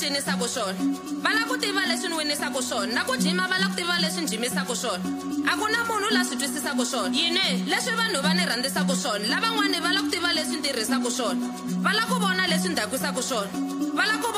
cinisaka swona va la ku tiva leswi ni winisaka swona na ku jima va la ku tiva leswi ni jimisaka swona a ku na munhu la swi twisisaka swona yini leswi vanhu va ni rhandzisaka swona lavan'wani va la ku tiva leswi ni tirhisaka swona va la ku vona leswi ni dakwisaka swona va la ku